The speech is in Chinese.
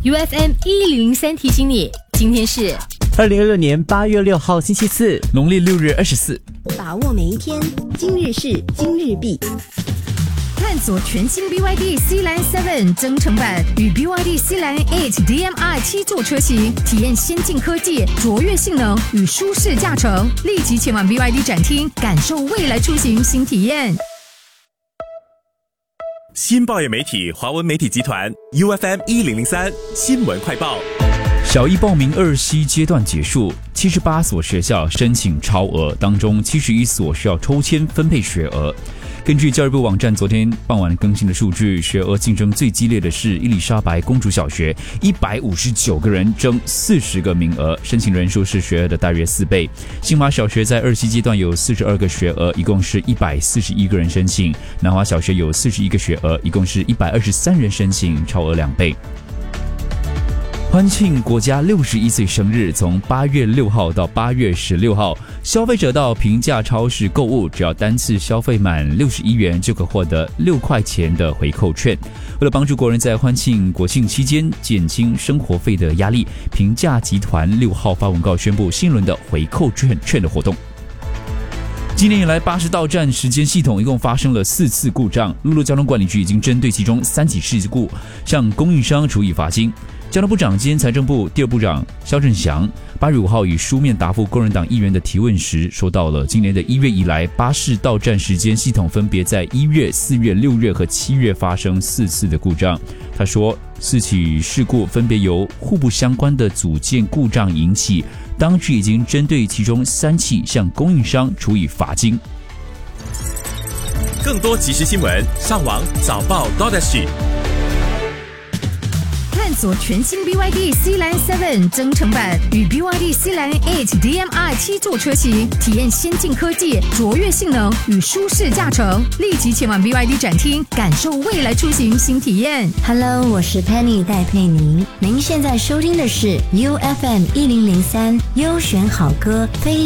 UFM 1003提醒你，今天是 2026年8月6号星期四， 农历6月24。 把握每一天，今日事今日毕。 探索全新 BYD Sealand 7增程版与 BYD Sealand 8 DM-i 7座车型，体验先进科技、卓越性能与舒适驾乘。立即前往 BYD 展厅，感受未来出行新体验。 新报业媒体华文媒体集团 UFM 1003新闻快报。 小一报名2C阶段结束，78所学校申请超额，当中71所需要抽签分配学额。根据教育部网站昨天傍晚更新的数据，学额竞争最激烈的是伊丽莎白公主小学，159个人争40个名额，申请人数是学额的大约4倍。新马小学在2C阶段有42个学额，一共是141个人申请；南华小学有41个学额，一共是123人申请，超额2倍。欢庆国家61岁生日，从8月6号到8月16号，消费者到平价超市购物，只要单次消费满61元就可获得6块钱的回扣券。为了帮助国人在欢庆国庆期间减轻生活费的压力，平价集团6号发文告宣布新一轮的回扣券的活动。今年以来，80道站时间系统一共发生了4次故障，陆路交通管理局已经针对其中3起事故向供应商处以罚金。交通部长兼财政部第二部长肖振祥8月5号以书面答复工人党议员的提问时，说到了今年的1月以来，巴士到站时间系统分别在1月、4月、6月和7月发生4次的故障。他说，4起事故分别由互不相关的组件故障引起，当局已经针对其中3起向供应商处以罚金。 更多即时新闻，上网早报 .SG。 探索全新 BYD Sealand 7增程版与 BYD Sealand 8 DM-i 7座车型，体验先进科技、卓越性能与舒适驾乘。立即前往 BYD 展厅，感受未来出行新体验。 Hello， 我是 Penny 戴佩妮，您现在收听的是 UFM 1003优选好歌非